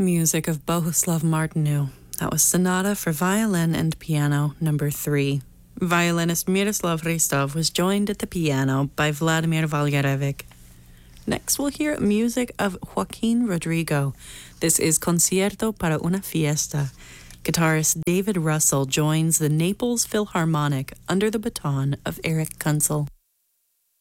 music of Bohuslav Martinu. That was Sonata for Violin and Piano number 3. Violinist Miroslav Hristov was joined at the piano by Vladimir Valyarevic. Next we'll hear music of Joaquin Rodrigo. This is Concierto para una Fiesta. Guitarist David Russell joins the Naples Philharmonic under the baton of Eric Kunzel.